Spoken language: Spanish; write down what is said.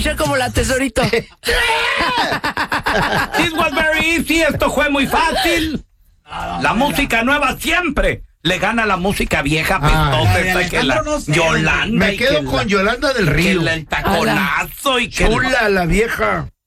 escucha como la Tesorito. This was very easy, esto fue muy fácil. La música nueva siempre le gana a la música vieja pestosa, que la no sé, Yolanda. Me quedo con Yolanda del Río. Que el taconazo y que Chula la vieja.